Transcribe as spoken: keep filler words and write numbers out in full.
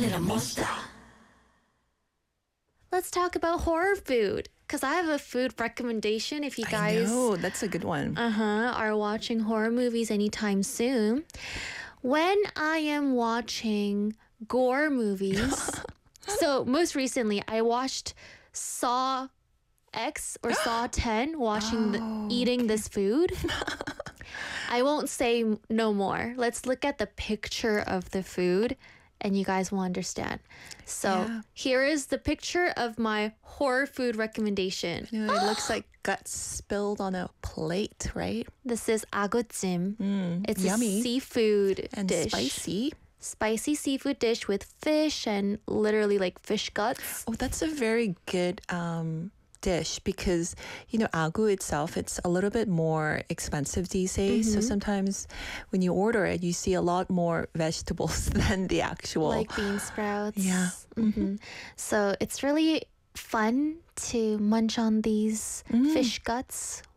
Let's talk about horror food. Because I have a food recommendation if you guys I know, that's a good one. uh-huh, are watching horror movies anytime soon. When I am watching gore movies, so most recently I watched Saw X or Saw ten, watching, Oh, the, eating this food. I won't say m- no more. Let's look at the picture of the food and you guys will understand. So Yeah. here is the picture of my horror food recommendation. You know, it looks like guts spilled on a plate, right? This is agochim. Mm, It's yummy a seafood and dish. spicy. Spicy seafood dish with fish and literally like fish guts. Oh, that's a very good um, dish because, you know, agu itself, it's a little bit more expensive these days. Mm-hmm. So sometimes when you order it, you see a lot more vegetables than the actual. Like bean sprouts. Yeah. hmm So it's really fun to munch on these Mm. fish guts